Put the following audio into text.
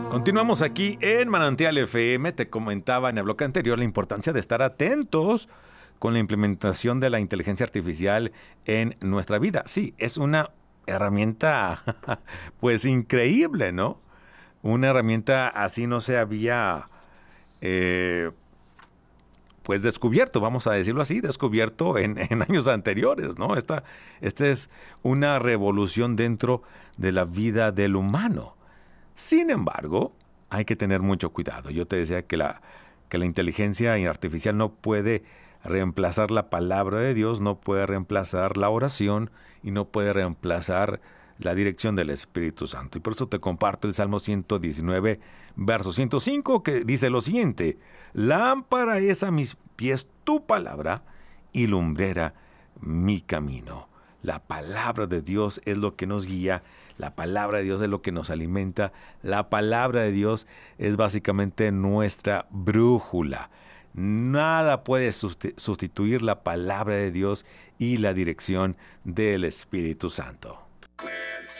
Continuamos aquí en Manantial FM. Te comentaba en el bloque anterior la importancia de estar atentos con la implementación de la inteligencia artificial en nuestra vida. Sí, es una herramienta pues increíble, ¿no? Una herramienta así no se había eh, pues descubierto, vamos a decirlo así, descubierto en años anteriores, ¿no? Esta es una revolución dentro de la vida del humano. Sin embargo, hay que tener mucho cuidado. Yo te decía que la inteligencia artificial no puede reemplazar la palabra de Dios, no puede reemplazar la oración y no puede reemplazar la dirección del Espíritu Santo. Y por eso te comparto el Salmo 119, verso 105, que dice lo siguiente: lámpara es a mis pies tu palabra y lumbrera mi camino. La palabra de Dios es lo que nos guía, la palabra de Dios es lo que nos alimenta, la palabra de Dios es básicamente nuestra brújula. Nada puede sustituir la palabra de Dios y la dirección del Espíritu Santo.